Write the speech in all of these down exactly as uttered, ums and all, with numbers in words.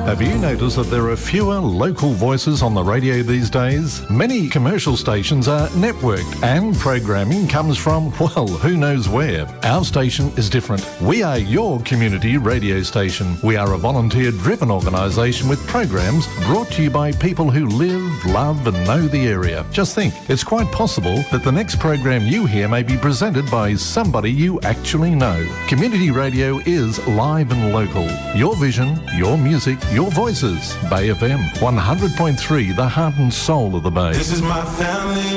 Have you noticed that there are fewer local voices on the radio these days? Many commercial stations are networked and programming comes from, well, who knows where. Our station is different. We are your community radio station. We are a volunteer-driven organisation with programs brought to you by people who live, love and know the area. Just think, it's quite possible that the next program you hear may be presented by somebody you actually know. Community radio is live and local. Your vision, your music, your voices. Bay F M, one hundred point three, the heart and soul of the Bay. This is my family,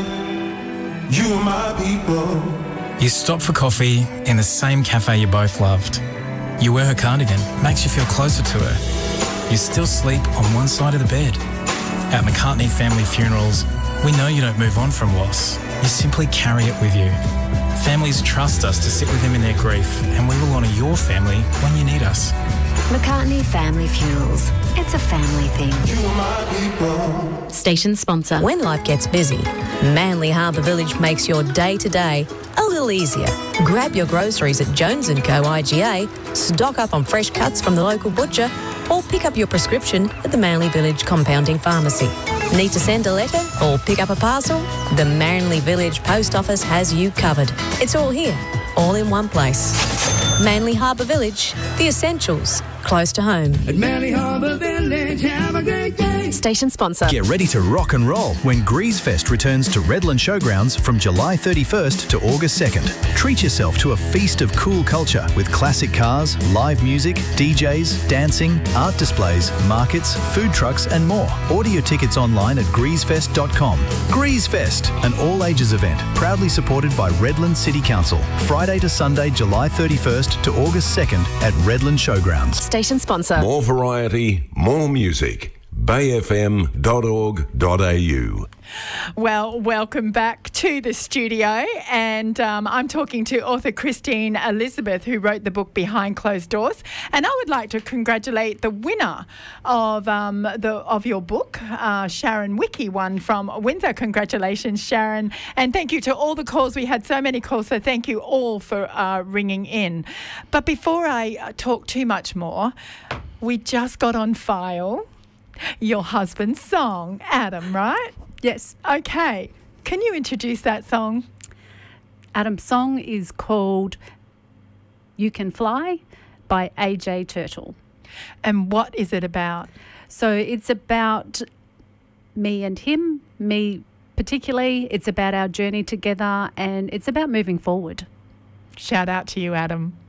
you are my people. You stop for coffee in the same cafe you both loved. You wear her cardigan, makes you feel closer to her. You still sleep on one side of the bed. At McCartney Family Funerals, we know you don't move on from loss. You simply carry it with you. Families trust us to sit with them in their grief, and we will honour your family when you need us. McCartney Family Funerals. It's a family thing. You are my people. Station sponsor. When life gets busy, Manly Harbour Village makes your day-to-day a little easier. Grab your groceries at Jones and Co I G A, stock up on fresh cuts from the local butcher, or pick up your prescription at the Manly Village Compounding Pharmacy. Need to send a letter or pick up a parcel? The Manly Village Post Office has you covered. It's all here, all in one place. Manly Harbour Village, the essentials, close to home. At Manly Harbour Village, have a great day. Station sponsor. Get ready to rock and roll when Grease Fest returns to Redland Showgrounds from July thirty-first to August second. Treat yourself to a feast of cool culture with classic cars, live music, D Js, dancing, art displays, markets, food trucks and more. Order your tickets online at grease fest dot com. Grease Fest, an all-ages event proudly supported by Redland City Council. Friday to Sunday, July thirty-first to August second at Redland Showgrounds. Station sponsor. More variety, more music. bay f m dot org dot a u. Well, welcome back to the studio, and um, I'm talking to author Christine Elizabeth, who wrote the book Behind Closed Doors, and I would like to congratulate the winner of um, the of your book, uh, Sharon Wickie, won from Windsor. Congratulations, Sharon, and thank you to all the calls. We had so many calls, so thank you all for uh, ringing in. But before I uh, talk too much more, we just got on file your husband's song, Adam, right? Yes. Okay. Can you introduce that song? Adam's song is called You Can Fly by A J Turtle. And what is it about? So it's about me and him, me particularly. It's about our journey together, and it's about moving forward. Shout out to you, Adam.